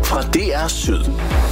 fra DR Syd.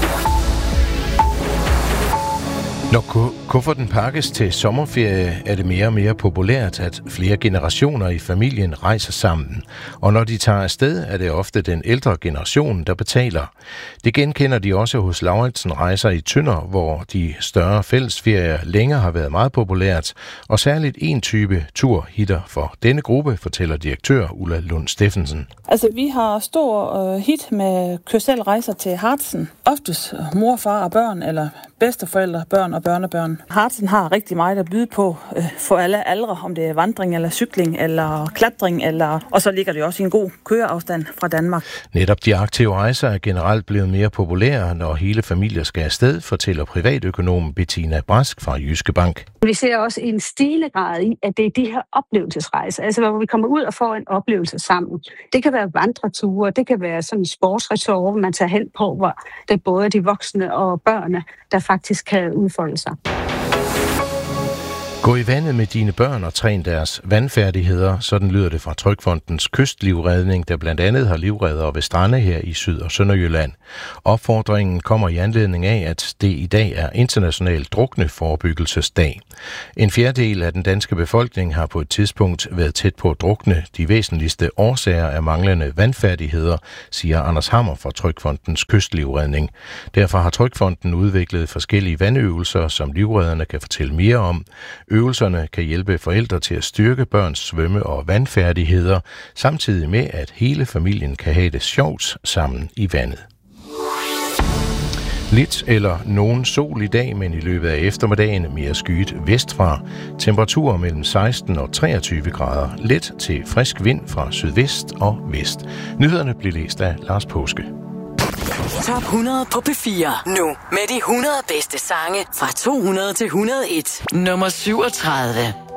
Når kufferten pakkes til sommerferie, er det mere og mere populært, at flere generationer i familien rejser sammen. Og når de tager afsted, er det ofte den ældre generation, der betaler. Det genkender de også hos Lauritsen Rejser i Tønder, hvor de større fællesferier længe har været meget populært. Og særligt en type turhitter for denne gruppe, fortæller direktør Ulla Lund Steffensen. Altså, vi har stor hit med kør selv rejser til Harzen. Oftest mor, far og børn, eller bedsteforældre, børn og børnebørn. Harzen har rigtig meget at byde på for alle aldre, om det er vandring eller cykling eller klatring, og så ligger det også i en god køreafstand fra Danmark. Netop de aktive rejser er generelt blevet mere populære, når hele familier skal afsted, fortæller privatøkonom Bettina Brask fra Jyske Bank. Vi ser også en stigende grad i, at det er de her oplevelsesrejser, altså hvor vi kommer ud og får en oplevelse sammen. Det kan være vandreture, det kan være sådan en sportsresort, hvor man tager hen på, hvor det er både de voksne og børnene, der faktisk kan udfolde sig. Gå i vandet med dine børn og træn deres vandfærdigheder, sådan lyder det fra Trygfondens kystlivredning, der blandt andet har livreddere ved strande her i Syd- og Sønderjylland. Opfordringen kommer i anledning af, at det i dag er international drukneforebyggelsesdag. En fjerdedel af den danske befolkning har på et tidspunkt været tæt på at drukne. De væsentligste årsager er manglende vandfærdigheder, siger Anders Hammer fra Trygfondens kystlivredning. Derfor har Trygfonden udviklet forskellige vandøvelser, som livredderne kan fortælle mere om. Øvelserne kan hjælpe forældre til at styrke børns svømme- og vandfærdigheder, samtidig med, at hele familien kan have det sjovt sammen i vandet. Lidt eller nogen sol i dag, men i løbet af eftermiddagen mere skyet vestfra. Temperaturer mellem 16 og 23 grader. Let til frisk vind fra sydvest og vest. Nyhederne blev læst af Lars Påske. Top 100 på P4. Nu med de 100 bedste sange fra 200 til 101. Nummer 37.